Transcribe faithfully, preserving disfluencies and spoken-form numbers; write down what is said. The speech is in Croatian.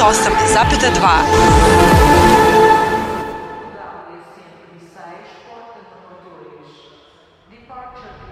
osam zarez dva. cento e seis, porta número dois. Departure